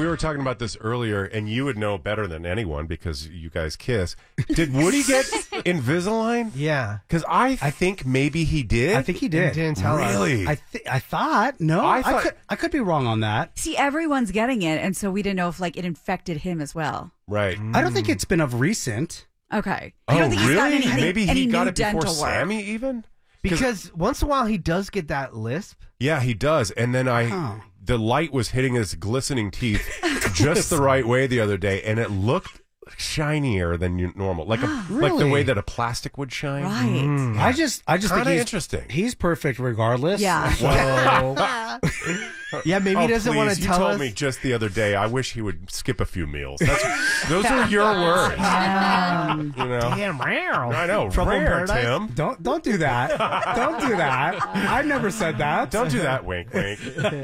we were talking about this earlier, and you would know better than anyone because you guys kiss. Did Woody get Invisalign? Yeah. Because I think maybe he did. I think he did. He didn't tell us. Really? I thought. No, I could be wrong on that. See, everyone's getting it, and so we didn't know if like it infected him as well. Right. I don't think it's been of recent. Okay. Oh, I don't think he's gotten really? any, Maybe any he got new it before dental work. Sammy even? Because once in a while he does get that lisp. Yeah, he does. And then the light was hitting his glistening teeth just the right way the other day, and it looked shinier than normal, like like the way that a plastic would shine. Right. I just think he's interesting. He's perfect regardless. Yeah. So, yeah, maybe he doesn't want to You tell told us. me just the other day, I wish he would skip a few meals. Those are your words. You know? Damn, I know. Trouble in Rare, Paradise? Tim. Don't do that. Don't do that. I never said that. Don't do that, wink, wink.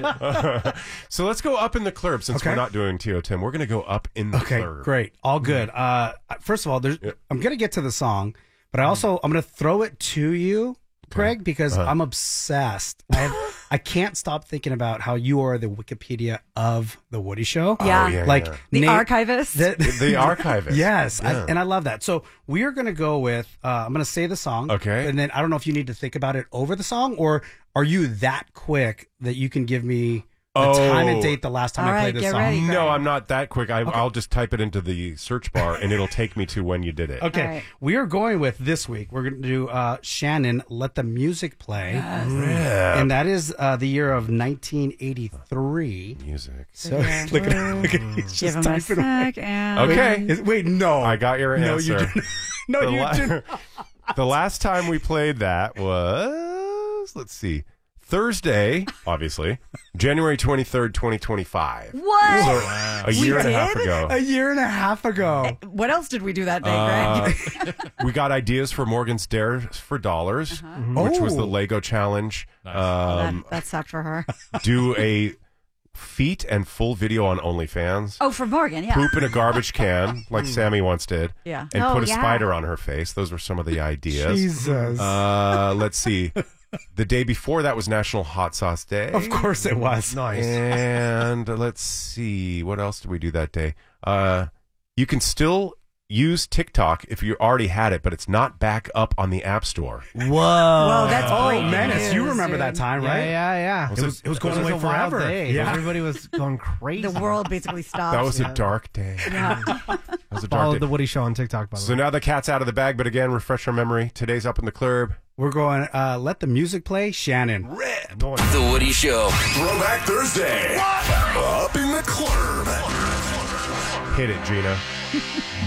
So let's go up in the club since we're not doing Tio Tim. We're going to go up in the club. Okay, great. All good. First of all, I'm going to get to the song, but I'm going to throw it to you, Greg, because I'm obsessed. I can't stop thinking about how you are the Wikipedia of the Woody Show. Yeah. The archivist. The archivist. Yes, Yeah. and I love that. So we are going to go with, I'm going to say the song. Okay. And then I don't know if you need to think about it over the song, or are you that quick that you can give me the time and date the last time I played this song? Ready, No, I'm not that quick. I'll just type it into the search bar, and it'll take me to when you did it. Okay. Right. We are going with this week. We're going to do Shannon, Let the Music Play. Yes. And that is the year of 1983. Music. So look at him. He's Give just him a typing away. second. Okay. Wait, no. I got your No, answer. you didn't. No, The you la- didn't. The last time we played that was, let's see, Thursday, obviously, January 23rd, 2025. What? So a year and a half did? ago. A year and a half ago. What else did we do that day, Greg? We got ideas for Morgan's Dare for Dollars, which was the Lego challenge. That sucked for her. Do a feet and full video on OnlyFans. Oh, for Morgan, yeah. Poop in a garbage can, like Sammy once did. Yeah. And Oh, put a yeah. spider on her face. Those were some of the ideas. Jesus. Let's see. The day before that was National Hot Sauce Day. Of course it was. Nice. And let's see. What else did we do that day? You can still use TikTok if you already had it, but it's not back up on the App Store. Whoa. Whoa, that's Oh, great Menace, news, you remember dude. that time, Yeah, right? yeah. Was It was going It was away a wild forever. day. Yeah. Everybody was going crazy. The world basically stopped. That was a dark day. Yeah. That was a dark Followed day. the Woody Show on TikTok, by the So way. now the cat's out of the bag, but again, refresh our memory. Today's up in the club. We're going, Let the Music Play, Shannon. The Woody Show. Throwback Thursday. Up in the club. Hit it, Gina.